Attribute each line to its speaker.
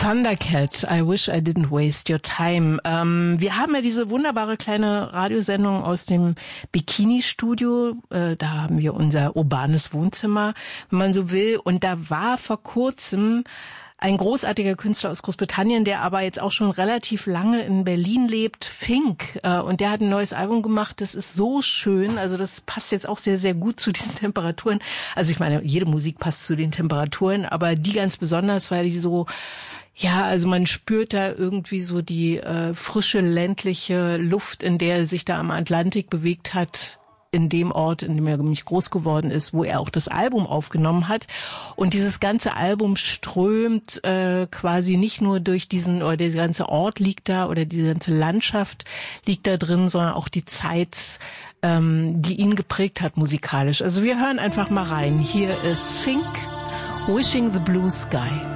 Speaker 1: Thundercat, I wish I didn't waste your time. Wir haben ja diese wunderbare kleine Radiosendung aus dem Bikini-Studio. Da haben wir unser urbanes Wohnzimmer, wenn man so will. Und da war vor kurzem ein großartiger Künstler aus Großbritannien, der aber jetzt auch schon relativ lange in Berlin lebt, Fink. Und der hat ein neues Album gemacht, das ist so schön. Also das passt jetzt auch sehr, sehr gut zu diesen Temperaturen. Also ich meine, jede Musik passt zu den Temperaturen, aber die ganz besonders, weil die so, ja, also man spürt da irgendwie so die frische ländliche Luft, in der er sich da am Atlantik bewegt hat, in dem Ort, in dem er nämlich groß geworden ist, wo er auch das Album aufgenommen hat. Und dieses ganze Album strömt quasi nicht nur durch diesen, oder der ganze Ort liegt da, oder diese ganze Landschaft liegt da drin, sondern auch die Zeit, die ihn geprägt hat musikalisch. Also wir hören einfach mal rein. Hier ist Fink, Wishing the Blue Sky.